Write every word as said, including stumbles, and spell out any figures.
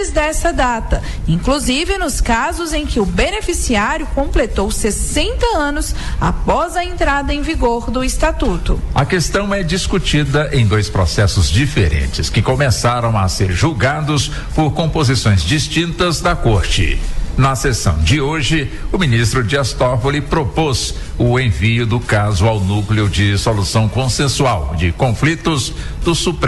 antes dessa data, inclusive nos casos em que o beneficiário completou sessenta anos após a entrada em vigor do Estatuto. A questão é discutida em dois processos diferentes que começaram a ser julgados por composições distintas da Corte. Na sessão de hoje, o ministro Dias Toffoli propôs o envio do caso ao Núcleo de Solução Consensual de Conflitos do Supremo